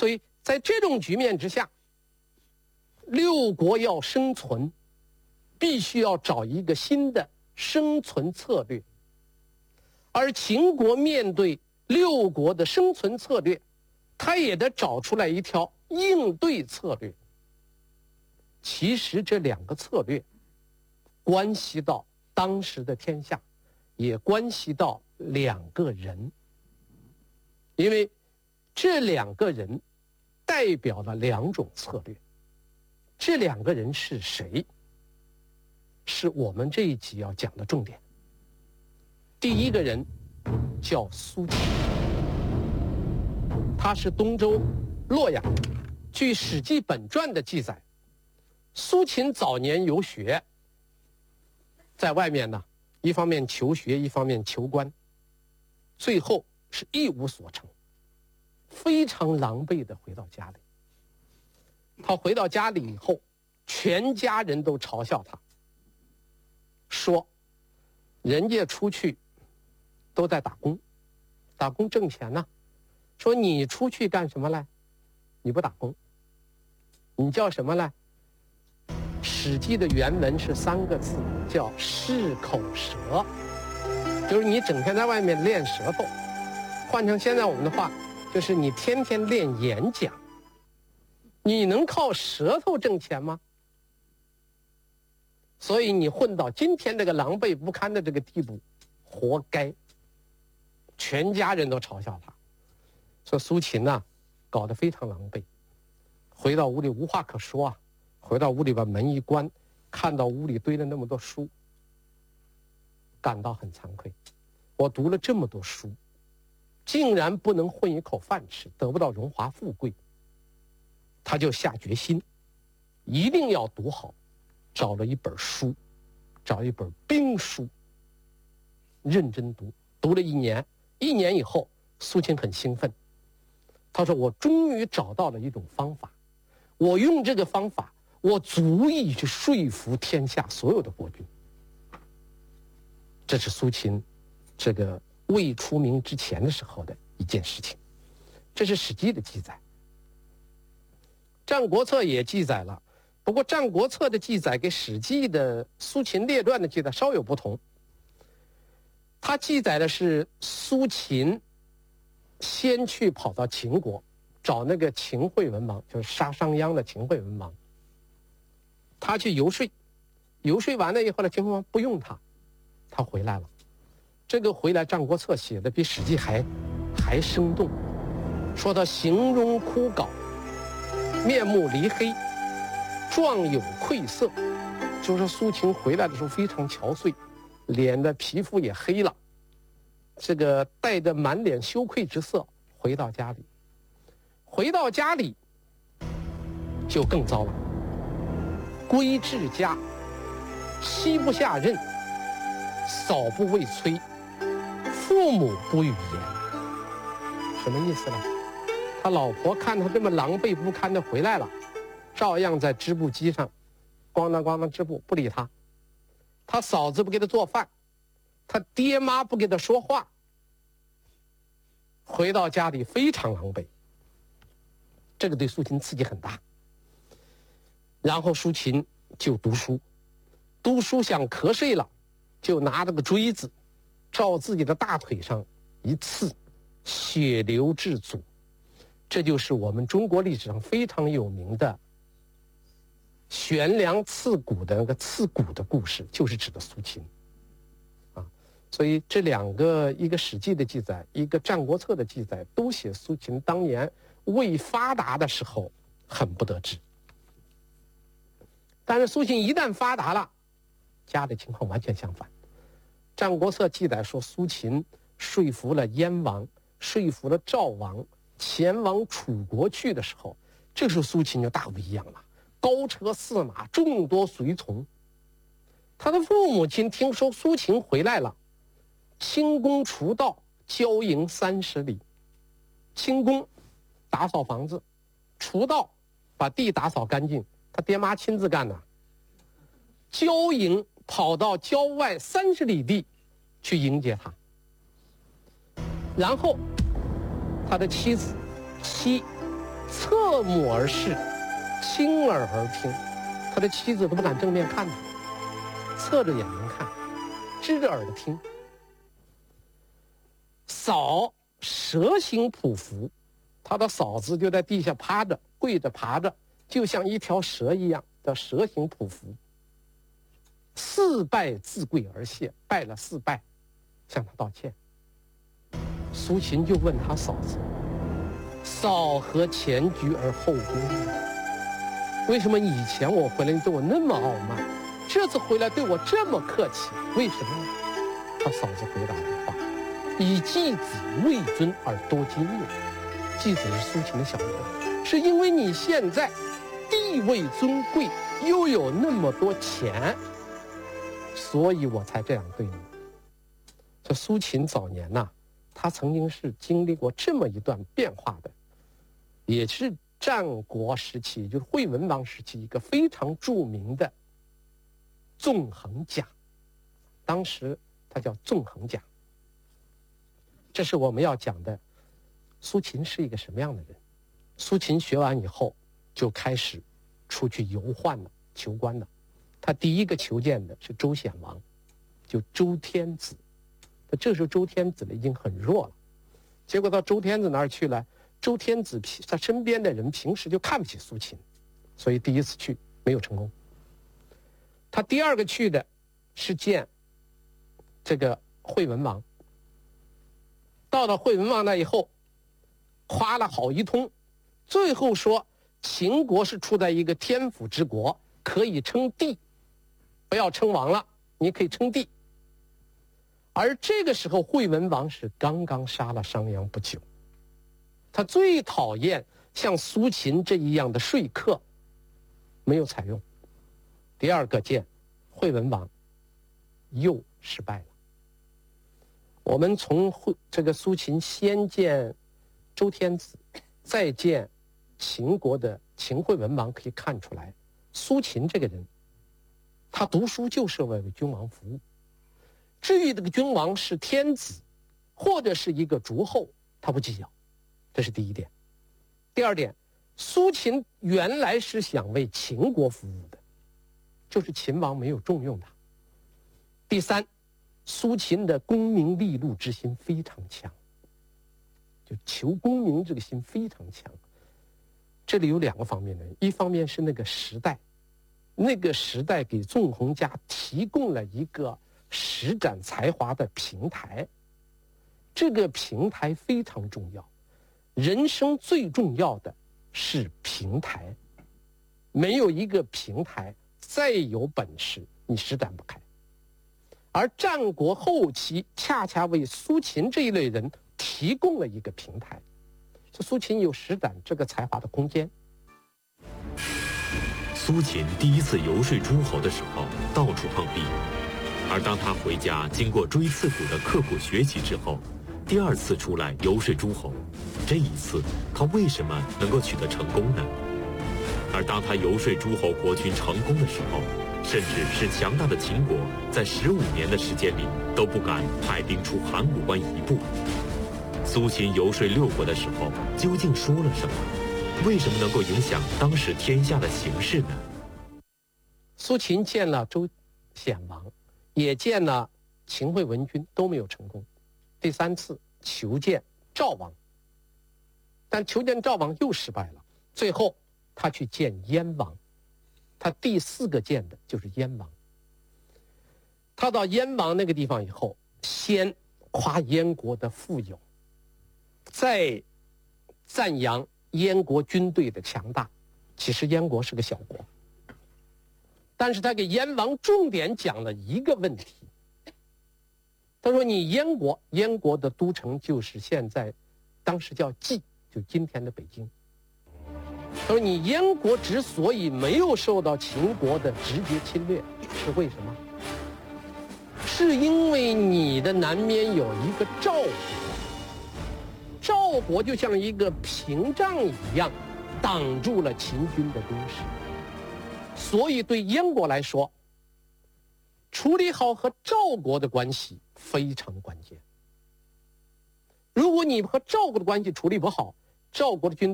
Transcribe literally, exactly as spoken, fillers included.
所以在这种局面之下，六国要生存，必须要找一个新的生存策略。而秦国面对六国的生存策略，他也得找出来一条应对策略。其实这两个策略关系到当时的天下，也关系到两个人，因为这两个人代表了两种策略。这两个人是谁？是我们这一集要讲的重点。第一个人叫苏秦，他是东周洛阳人。据《史记本传》的记载，苏秦早年游学，在外面呢，一方面求学，一方面求官，最后是一无所成，非常狼狈地回到家里。他回到家里以后，全家人都嘲笑他，说人家出去都在打工，打工挣钱呢，说你出去干什么来？你不打工，你叫什么来？《史记》的原文是三个字，叫适口舌，就是你整天在外面练舌头。换成现在我们的话，就是你天天练演讲。你能靠舌头挣钱吗？所以你混到今天这个狼狈不堪的这个地步，活该。全家人都嘲笑他，说苏秦呐、啊，搞得非常狼狈。回到屋里无话可说啊，回到屋里把门一关，看到屋里堆了那么多书，感到很惭愧。我读了这么多书，竟然不能混一口饭吃，得不到荣华富贵。他就下决心，一定要读好，找了一本书，找一本兵书，认真读，读了一年。一年以后，苏秦很兴奋，他说：“我终于找到了一种方法，我用这个方法，我足以去说服天下所有的国君。”这是苏秦这个未出名之前的时候的一件事情，这是《史记》的记载。《战国策》也记载了，不过《战国策》的记载跟《史记》的《苏秦列传》的记载稍有不同。它记载的是苏秦先去跑到秦国，找那个秦惠文王，就是杀商鞅的秦惠文王。他去游说，游说完了以后呢，秦惠文王不用他，他回来了。这个回来，《战国策》写的比《史记》还还生动，说他形容枯槁，面目离黑，状有愧色，就是苏秦回来的时候非常憔悴，脸的皮肤也黑了，这个带着满脸羞愧之色回到家里。回到家里就更糟了，归至家，膝不下刃，嫂不未催，父母不语言。什么意思呢？他老婆看他这么狼狈不堪的回来了，照样在织布机上咣当咣当织布，不理他。他嫂子不给他做饭，他爹妈不给他说话。回到家里非常狼狈，这个对苏秦刺激很大。然后苏秦就读书，读书想瞌睡了，就拿着个锥子照自己的大腿上一刺，血流至足。这就是我们中国历史上非常有名的悬梁刺股的那个刺股的故事，就是指的苏秦啊。所以这两个，一个《史记》的记载，一个《战国策》的记载，都写苏秦当年未发达的时候很不得志。但是苏秦一旦发达了，家里情况完全相反。《战国策》记载说，苏秦说服了燕王，说服了赵王，前往楚国去的时候，这时候苏秦就大不一样了，高车驷马，众多随从。他的父母亲听说苏秦回来了，清宫除道，郊营三十里。清宫打扫房子，除道把地打扫干净，他爹妈亲自干的。郊营跑到郊外三十里地去迎接他，然后他的妻子妻侧目而视，亲耳而听，他的妻子都不敢正面看他，侧着眼能看，支着耳朵听。嫂蛇形匍匐，他的嫂子就在地下趴着，跪着爬着，就像一条蛇一样的蛇形匍匐。四拜自跪而谢，拜了四拜，向他道歉。苏秦就问他嫂子：“嫂何前居而后恭？为什么以前我回来你对我那么傲慢，这次回来对我这么客气？为什么呢？”他嫂子回答的话：“以继子位尊而多金也。”继子是苏秦的小儿，是因为你现在地位尊贵，又有那么多钱，所以我才这样对你。这苏秦早年呐、啊，他曾经是经历过这么一段变化的，也是战国时期，就是惠文王时期一个非常著名的纵横家，当时他叫纵横家。这是我们要讲的，苏秦是一个什么样的人？苏秦学完以后，就开始出去游宦了，求官了。他第一个求见的是周显王，就周天子。那这时候周天子呢已经很弱了，结果到周天子那儿去了，周天子他身边的人平时就看不起苏秦，所以第一次去没有成功。他第二个去的是见这个惠文王，到了惠文王那以后，夸了好一通，最后说秦国是处在一个天府之国，可以称帝，不要称王了，你可以称帝。而这个时候惠文王是刚刚杀了商鞅不久，他最讨厌像苏秦这一样的说客，没有采用。第二个见惠文王又失败了。我们从惠这个苏秦先见周天子，再见秦国的秦惠文王，可以看出来，苏秦这个人，他读书就是为为君王服务。至于这个君王是天子，或者是一个诸侯，他不计较，这是第一点。第二点，苏秦原来是想为秦国服务的，就是秦王没有重用他。第三，苏秦的功名利禄之心非常强，就求功名这个心非常强。这里有两个方面的，一方面是那个时代，那个时代给纵横家提供了一个施展才华的平台，这个平台非常重要。人生最重要的是平台，没有一个平台，再有本事你施展不开。而战国后期恰恰为苏秦这一类人提供了一个平台，这苏秦有施展这个才华的空间。 苏秦第一次游说诸侯的时候，到处碰壁。而当他回家经过锥刺股的刻苦学习之后，第二次出来游说诸侯，这一次他为什么能够取得成功呢？而当他游说诸侯国君成功的时候，甚至是强大的秦国在十五年的时间里都不敢派兵出函谷关一步。苏秦游说六国的时候究竟说了什么？为什么能够影响当时天下的形势呢？ 苏秦见了周显王，也见了秦惠文君，都没有成功。第三次求见赵王，但求见赵王又失败了。最后他去见燕王，他第四个见的就是燕王。他到燕王那个地方以后，先夸燕国的富有，再赞扬燕国军队的强大。其实燕国是个小国，但是他给燕王重点讲了一个问题。他说你燕国，燕国的都城就是现在当时叫蓟，就今天的北京。他说你燕国之所以没有受到秦国的直接侵略，是为什么？是因为你的南面有一个赵国，赵国就像一个屏障一样挡住了秦军的攻势。所以对燕国来说，处理好和赵国的关系非常关键。如果你和赵国的关系处理不好，赵国的军